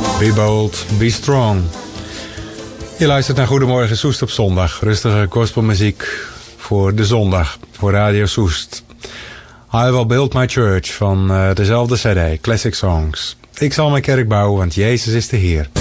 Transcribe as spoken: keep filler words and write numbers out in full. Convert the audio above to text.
Be bold, be strong. Je luistert naar Goedemorgen Soest op zondag. Rustige gospelmuziek voor de zondag. Voor Radio Soest. I Will Build My Church van uh, dezelfde cd, Classic Songs. Ik zal mijn kerk bouwen, want Jezus is de Heer.